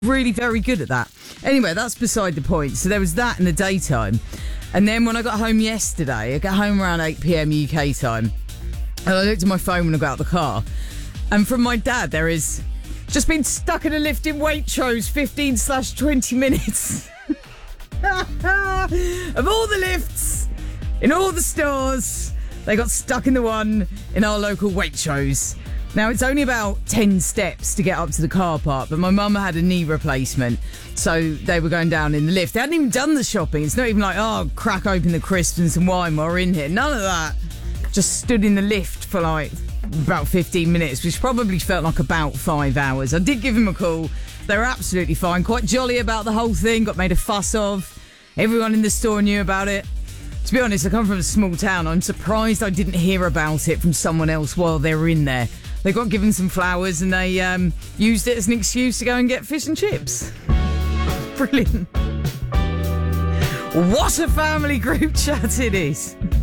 really very good at that. Anyway, that's beside the point. So there was that in the daytime. And then when I got home yesterday, I got home around 8 p.m. UK time. And I looked at my phone when I got out the car. And from my dad, there is just been stuck in a lift in Waitrose 15/20 minutes. Of all the lifts in all the stores, they got stuck in the one in our local Waitrose. Now, it's only about 10 steps to get up to the car park, but my mum had a knee replacement, so they were going down in the lift. They hadn't even done the shopping. It's not even like, oh, crack open the crisps and some wine while we're in here. None of that. Just stood in the lift for like about 15 minutes, which probably felt like about 5 hours. I did give them a call. They were absolutely fine, quite jolly about the whole thing, got made a fuss of. Everyone in the store knew about it. To be honest, I come from a small town. I'm surprised I didn't hear about it from someone else while they were in there. They got given some flowers and they used it as an excuse to go and get fish and chips. Brilliant. What a family group chat it is.